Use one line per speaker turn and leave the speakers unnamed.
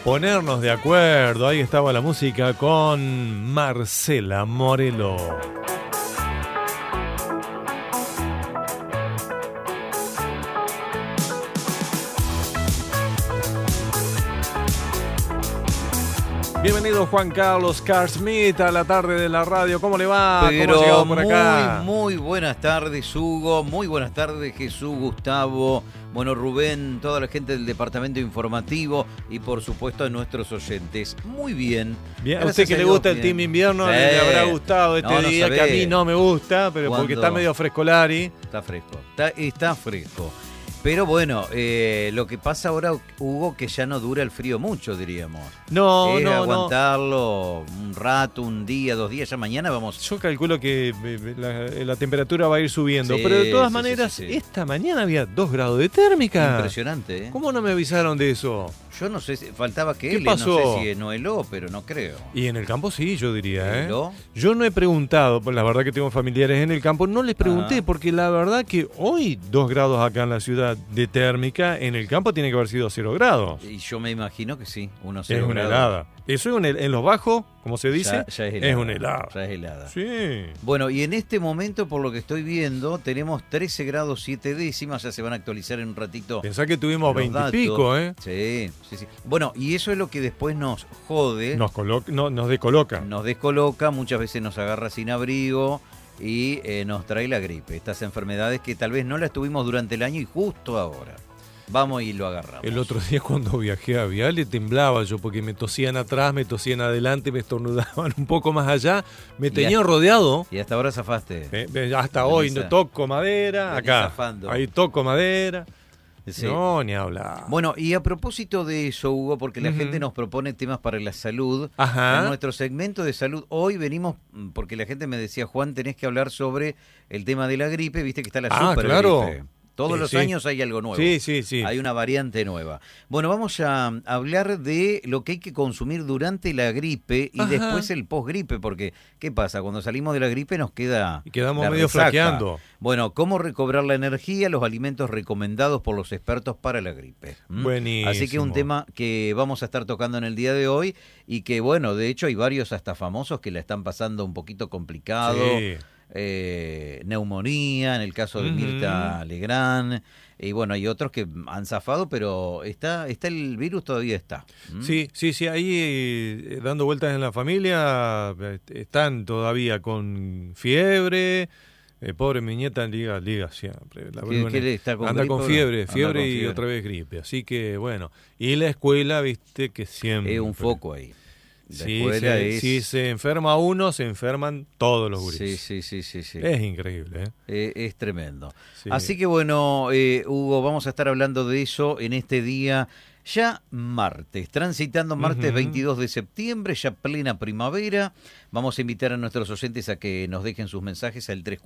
ponernos de acuerdo. Ahí estaba la música con Marcela Morelo. Bienvenido Juan Carlos Carsmith a la tarde de la radio. ¿Cómo le va?
Pero
¿Cómo ha llegado por acá?
Muy buenas tardes, Hugo. Muy buenas tardes, Jesús, Gustavo. Bueno, Rubén, toda la gente del departamento informativo y por supuesto a nuestros oyentes. Muy bien.
Bien, a usted que le gusta el Team Invierno, le habrá gustado este día que a mí no me gusta, pero porque está medio frescolari.
Está fresco, está fresco. Pero bueno, lo que pasa ahora, Hugo, que ya no dura el frío mucho, diríamos.
No.
Aguantarlo un rato, un día, 2 días, ya mañana vamos.
Yo calculo que la temperatura va a ir subiendo, pero de todas maneras, esta mañana había 2 grados de térmica.
Impresionante, ¿eh?
¿Cómo no me avisaron de eso?
Yo no sé, faltaba que él,
pasó?
No sé si no heló, pero no creo.
Y en el campo sí, yo diría,
¿Heló?
Yo no he preguntado, pues la verdad que tengo familiares en el campo, no les pregunté, porque la verdad que hoy 2 grados acá en la ciudad de térmica, en el campo tiene que haber sido 0 grados.
Y yo me imagino que sí, 0 grados.
Es una helada. Eso en los bajos, como se dice,
ya es helada,
es una helada.
Ya es helada.
Sí.
Bueno, y en este momento, por lo que estoy viendo, tenemos 13 grados 7 décimas, ya se van a actualizar en un ratito.
Pensá que tuvimos 20 y pico, ¿eh?
Sí. Bueno, y eso es lo que después nos jode.
Nos descoloca.
Nos descoloca, muchas veces nos agarra sin abrigo y nos trae la gripe. Estas enfermedades que tal vez no las tuvimos durante el año y justo ahora. Vamos y lo agarramos.
El otro día cuando viajé a Viale temblaba yo porque me tosían atrás, me tosían adelante, me estornudaban un poco más allá. Me tenían rodeado.
Y hasta ahora zafaste.
Hasta hoy no toco madera. Acá.
Zafando.
Ahí toco madera.
Sí.
No, ni hablar.
Bueno, y a propósito de eso, Hugo, porque la gente nos propone temas para la salud.
Ajá.
En nuestro segmento de salud, hoy venimos, porque la gente me decía, Juan, tenés que hablar sobre el tema de la gripe, viste que está la super
claro.
gripe. Todos los años hay algo nuevo.
Sí.
Hay una variante nueva. Bueno, vamos a hablar de lo que hay que consumir durante la gripe y después el posgripe, porque ¿qué pasa? Cuando salimos de la gripe nos queda...
Y quedamos
la
medio
resaca.
flaqueando.
Bueno, cómo recobrar la energía, los alimentos recomendados por los expertos para la gripe.
Buenísimo.
Así que un tema que vamos a estar tocando en el día de hoy y que, bueno, de hecho hay varios hasta famosos que la están pasando un poquito complicado.
Sí.
Neumonía, en el caso de Mirta Legrand, y bueno, hay otros que han zafado, pero está el virus todavía está.
Sí, ahí dando vueltas en la familia, están todavía con fiebre. Pobre mi nieta liga siempre.
¿Qué está con
anda
gripe,
con fiebre y otra vez gripe. Así que bueno, y la escuela, viste que siempre...
Es un foco ahí.
Si se enferma uno, se enferman todos los gurises.
Sí.
Es increíble,
Es tremendo.
Sí.
Así que bueno, Hugo, vamos a estar hablando de eso en este día, ya martes, transitando martes 22 de septiembre, ya plena primavera. Vamos a invitar a nuestros oyentes a que nos dejen sus mensajes al 3